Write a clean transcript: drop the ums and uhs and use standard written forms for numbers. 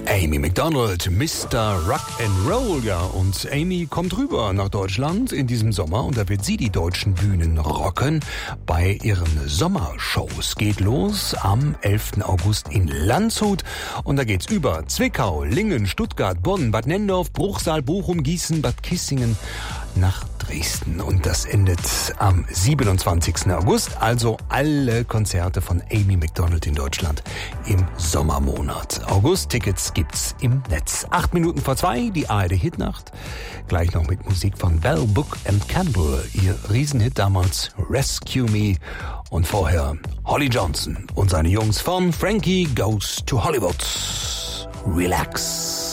Amy Macdonald, Mr. Rock'n'Roll, ja. Und Amy kommt rüber nach Deutschland in diesem Sommer und da wird sie die deutschen Bühnen rocken bei ihren Sommershows. Geht los am 11. August in Landshut und da geht's über Zwickau, Lingen, Stuttgart, Bonn, Bad Nenndorf, Bruchsal, Bochum, Gießen, Bad Kissingen nach Dresden. Und das endet am 27. August, also alle Konzerte von Amy Macdonald in Deutschland im Sommermonat. August-Tickets gibt's im Netz. 8:02, die ARD-Hitnacht. Gleich noch mit Musik von Bell, Book and Candle. Ihr Riesenhit damals, Rescue Me. Und vorher Holly Johnson und seine Jungs von Frankie Goes to Hollywood. Relax.